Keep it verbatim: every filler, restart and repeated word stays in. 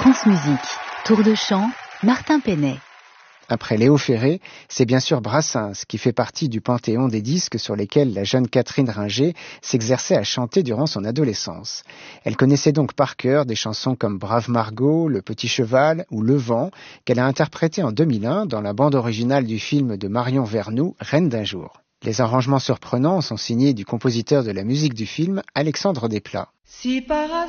France Musique, Tour de chant, Martin Penet. Après Léo Ferré, c'est bien sûr Brassens qui fait partie du panthéon des disques sur lesquels la jeune Catherine Ringer s'exerçait à chanter durant son adolescence. Elle connaissait donc par cœur des chansons comme Brave Margot, Le Petit Cheval ou Le Vent, qu'elle a interprétées en deux mille un dans la bande originale du film de Marion Vernoux, Reine d'un jour. Les arrangements surprenants sont signés du compositeur de la musique du film, Alexandre Desplat. Si par